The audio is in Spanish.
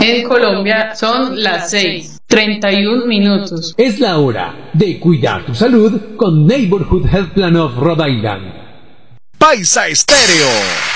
En Colombia son las 6:31. Es la hora de cuidar tu salud con Neighborhood Health Plan of Rhode Island. Paisa Estéreo.